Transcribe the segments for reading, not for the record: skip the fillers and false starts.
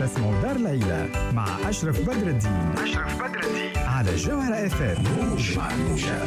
اسمه دار العيلة مع أشرف بدر الدين. على جوهرة اف ام. موج مع الموجة.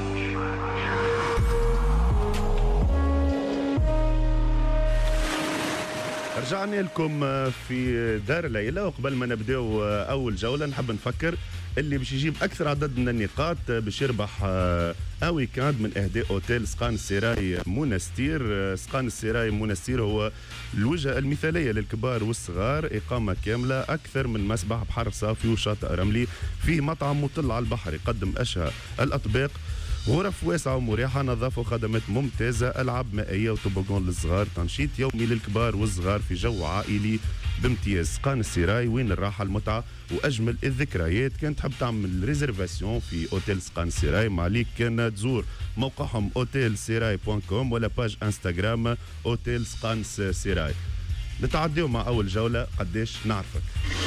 رجعنا لكم في دار العيلة، وقبل ما نبداو أول جولة نحب نفكر اللي باش يجيب أكثر عدد من النقاط باش يربح ويكاند من إهداء أوتيل سقان السراي مونستير. سقان السراي مونستير هو الوجهة المثالية للكبار والصغار، إقامة كاملة، أكثر من مسبح، بحر صافي وشاطئ رملي، فيه مطعم مطل على البحر يقدم أشهى الأطباق، غرف واسعة ومريحة، نظافة وخدمات ممتازة، ألعاب مائية وطوبوغون للصغار، تنشيط يومي للكبار والصغار في جو عائلي بامتياز. سقان السراي وين الراحة المتعة وأجمل الذكريات. كان تحب تعمل ريزرفاسيون في أوتيل سقان السراي ما عليك كان تزور موقعهم otelserai.com ولا باج انستغرام أوتيل سقان السراي. نتعديو مع أول جولة. قديش نعرفك.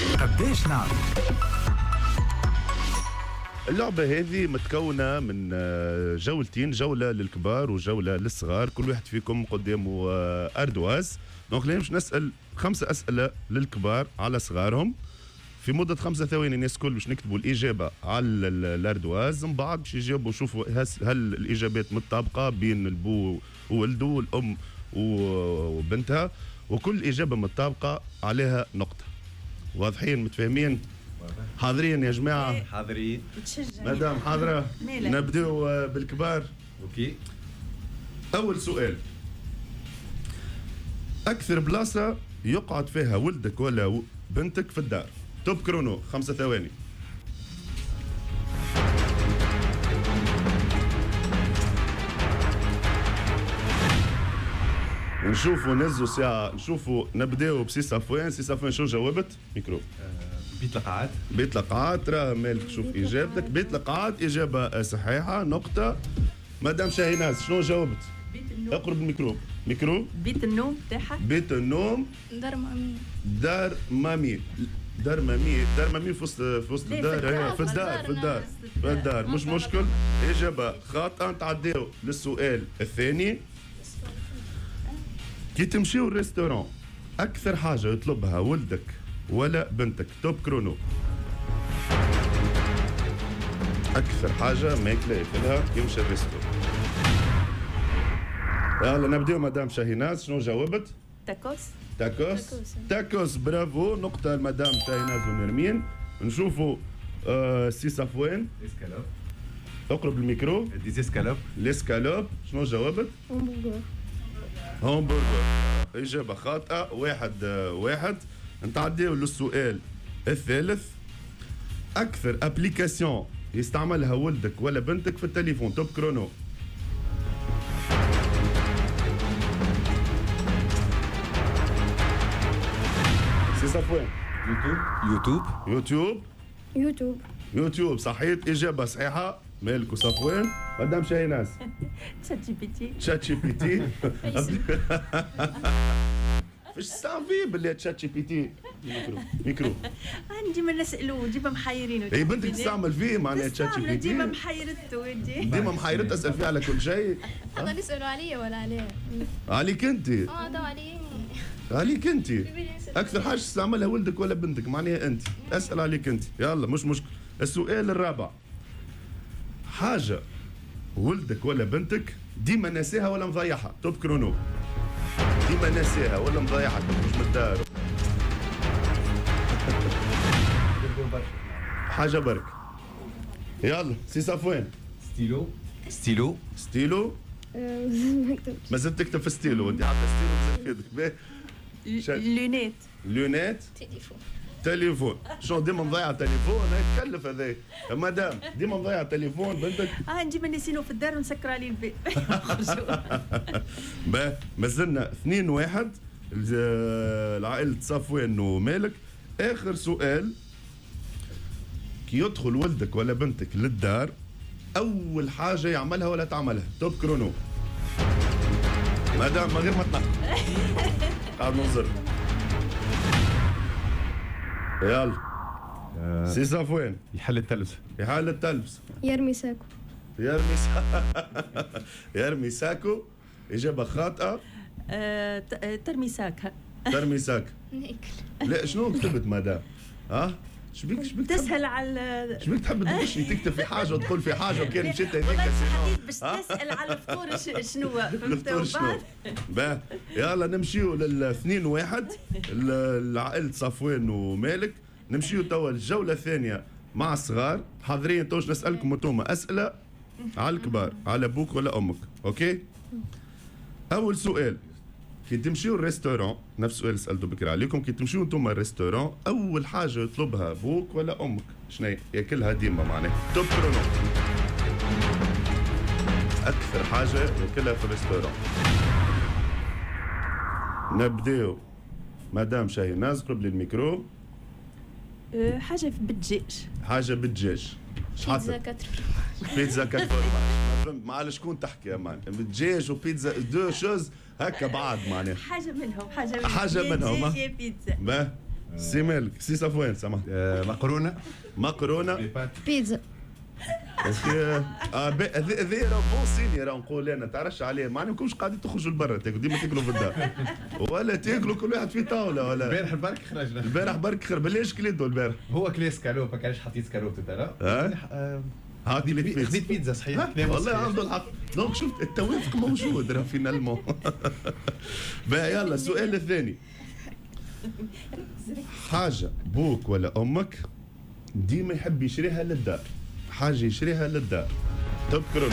اللعبة هذه متكونة من جولتين، جولة للكبار وجولة للصغار، كل واحد فيكم قدامه أردواز. دونك اليوم باش نسأل 5 أسئلة للكبار على صغارهم في مدة 5 ثواني. الناس كل باش نكتبوا الإجابة على الأردواز، من بعد باش يجاوبوا شوفوا هل الإجابات متطابقة بين البو وولده والأم وبنتها، وكل إجابة متطابقة عليها نقطة. واضحين متفاهمين؟ حاضرين يا جماعة؟ حاضرين. مدام حاضرة؟ نبدأ بالكبار. اوكي. أول سؤال، أكثر بلاصة يقعد فيها ولدك ولا بنتك في الدار؟ توب كرونو 5 ثواني. نشوفوا نزوا ساعة، نشوفوا نبداو بسي صفوان. سي صفوان شو جاوبت؟ ميكرو. بيت القاعات. بيت القاعات، راه مالك شوف اجابتك. بيت القاعات اجابه صحيحه، نقطه. مدام شاهيناز شنو جاوبت؟ بيت النوم. اقرب الميكرو. ميكرو. بيت النوم تاعها. بيت النوم. دار مامي. دار مامي. دار مامي. دار مامي في وسط الدار. في الدار مش مشكل. اجابه خاطئه. نتعداو للسؤال الثاني. كي تمشيو الريستورون اكثر حاجه يطلبها ولدك ولا بنتك؟ توب كرونو. أكثر حاجة ماكلة ياكلها يمشي الريستو. يلا نبداو مدام شاهيناز شنو جاوبت؟ تاكوس. برافو، نقطة لمدام شاهيناز ونرمين. نشوفوا سي صفوان. اسكالوب. اقرب الميكرو. ديزيسكالوب. ليسكالوب. شنو جاوبت؟ همبرجر. إجابة خاطئة. 1-1. نتعداو للسؤال الثالث. أكثر أبليكاسيون يستعملها ولدك ولا بنتك في التليفون؟ توب كرونو. سي صفوان. يوتيوب صحيت، إجابة صحيحة. مالك وصفوان. مدام شاهيناز. تشات جي بي تي. فاش تستعمل باللي تشات جي بي تي؟ ميكرو. ديما نسألوه ديما محيرينه. اي بنتك تستعمل فيه معناها تشات جي بي تي؟ ديما محيرته. ديما محيرته تسأل فيه على كل شيء. هذا نسألوا عليا ولا عليه؟ عليك انت. تو عليك انت. اكثر حاجه تستعملها ولدك ولا بنتك معناها انت. اسال عليك انت. يلا مش مشكل. السؤال الرابع، حاجه ولدك ولا بنتك ديما ناسيها ولا مضيعها؟ توب كرونو. ديما ناسيها ولا مضيعها مش من الدار؟ حاجه برك. يلا سي صفوان. ستيلو. ما زلت تكتب في ستيلو انت، حتى ستيلو مازال في يدك. لونيت. تليفون. شو ديما مضيع تليفون؟ يتكلف هذا. مدام ديما مضيع تليفون بنتك؟ ديما نسينو في الدار ونسكر عليه الباب. ما زلنا 2-1 العائلة صفوان ومالك. آخر سؤال، كي يدخل ولدك ولا بنتك للدار أول حاجة يعملها ولا تعملها؟ توب كرونو. مدام من غير ما تنقل. قاعد ننظر. يلا سي صفوان. يحل التلبس. يرمي ساكو. إجابة خاطئة. ترمي ساك. ترميساك. ناكل. لا شنو كتبت مدام؟ ها؟ شبيك تسهل على شبيك تحب تمشي تكتب في حاجه وتقول في حاجه وكان مشيت هذيك والله حديت باش تسال على الفطور شنو الفطور شنو؟ باه يلا نمشيو للاثنين واحد لعائله صفوان ومالك. نمشيو توا الجوله الثانيه مع الصغار. حاضرين توش نسالكم انتوما اسئله على الكبار، على ابوك ولا امك، اوكي؟ اول سؤال، كي تمشيو الريستورون، نفس السؤال اللي سالته بكري عليكم، كي تمشيو انتوما الريستورون اول حاجه يطلبها ابوك ولا امك شنو ياكلها ديما معناها؟ توب كرونو، اكثر حاجه ياكلها في الريستورون. نبداو مدام شاهيناز، قرب لي الميكرو. حاجه بالدجاج. حاجه بالدجاج. شحال؟ بيتزا كتر. بيتزا كتر. ما فهمت مع على شكون تحكي يا مان؟ بالدجاج وبيتزا دو شوز هكا بعض معناها. حاجه منهم حاجه منهم. يا بيتزا. باه سي مالك سي صفوان سامح. مقرونه. بيتزا. اسكي هذا راه بون سيني راه نقول انا تعرفش عليه معناها ماكمش قاعدين تخرجوا لبرا تاكلوا ديما تاكلوا في الدار ولا تاكلوا كل واحد في طاوله ولا البارح برك خرجنا. البارح برك خير بلاش كليتو البارح. هو كلي سكالوب، ما كانش حطيت سكالوب ترى. هاكي اللي خذيت بيتزا صحيح. والله عنده الحق. دونك شفت التوافق موجود راه فينالمون. بقى يلا السؤال الثاني. حاجه بوك ولا امك ديما يحب يشريها للدار، حاجه يشريها للدار. توب كرونو.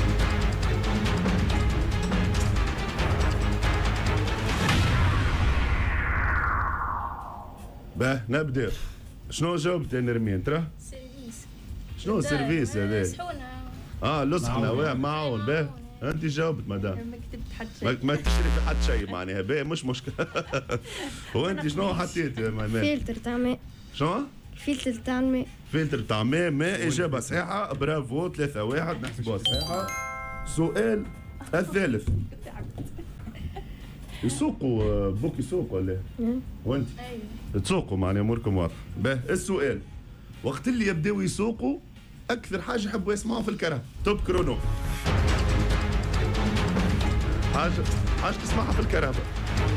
باه نبدا. شنو جاوبت يا نرمين ترى؟ سيرفيس. شنو السيرفيس هذا؟ صحونة. لصقنا واع معون. باه انت جاوبت مدام. ما كتبت حتى شيء. ما تشتري في حد شيء معناها. باه مش مشكله. هو انت شنو حطيت يا مان؟ فلتر تاع ماء. شنو؟ فلتر تاع الماء. فلتر تاع ماء. اجابه صحيحه، برافو. 3-1 نحسبوها صحيحه. السؤال الثالث. يسوقوا بوك يسوق ولا؟ وانت؟ ايوه. تسوقوا معناها اموركم واضحه. باه السؤال، وقت اللي يبداو يسوقوا اكثر حاجه يحبوا يسمعوا في الكره. توب كرونو. حاجه تسمعها في الكهرباء.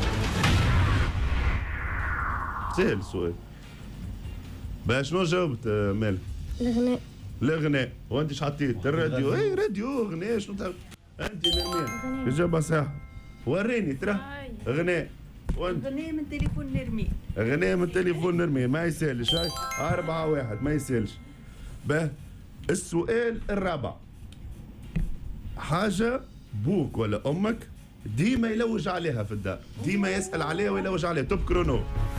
سهل السؤال. باه شنو جاوبت مالك؟ الغناء. الغناء. وانت ايش حطيت؟ الراديو. اي راديو غناء. شنو انت نرمين؟ اجابه صح. وريني ترى. غناء. وانت؟ غنية من تليفون نرمين. غنية من تليفون نرمين. ما يسالش. هاي 4-1 ما يسالش. باه السؤال الرابع. حاجه بوك ولا امك ديما يلوج عليها في الدار، ديما يسال عليها ويلوج عليها. توب كرونو.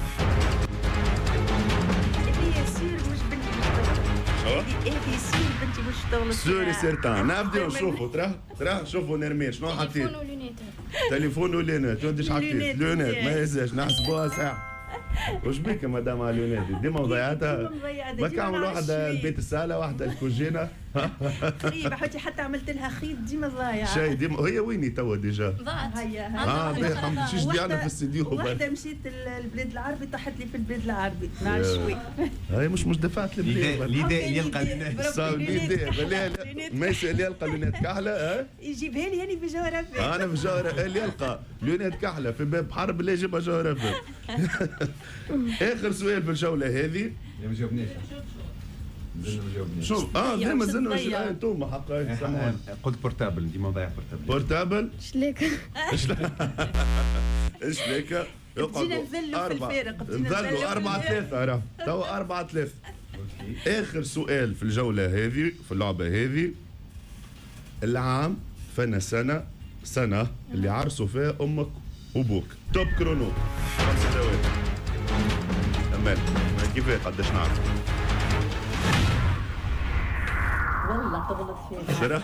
هي سير مش بنتي مش تغلط. هذه سير بنتي مش تغلط. سوري سيرتان. نبداو نشوفوا. ترى شوفوا نرمين شنو حطيت؟ تليفون ولينات. تليفون ولينات. وانت ايش حطيت؟ لونات. ما يهزاش نحسبوها صح. وش بيك يا مدام على لونات؟ ديما مضيعتها. ما عمل واحده البيت السالة، واحده الكوجينه. قريبه حتى عملت لها خيط ديما ضايعه. شيء ديما. هي ويني توا ديجا؟ ضاعت. هيا شيش ديالنا في الاستديو. واحده مشيت البلاد العربي طاحت لي في البلاد العربي مع شوي. هاي مش دفعت البلاد. ليداء يلقى ما يسال يلقى لونات كحله. يجيبها لي يعني في جغرافيا. انا في جوهرة اللي يلقى لونات كحله في باب حرب اللي يجيبها جوهرة. اخر سؤال في الجوله هذه. ما جاوبناش. شوف ديما زلنا انتم حقا. قلت بورتابل، ديما ضيع بورتابل. شليك. شليك. بدينا نذلوا في الفارق. نذلوا 4-3 راه توا 4-3. اخر سؤال في الجوله هذه في اللعبه هذه. العام فنا سنه اللي عرسوا فيها امك وبوك. توب كرونو. 5 جواب. أمان كيفاه قداش نعرف؟ والله تغلط فيها.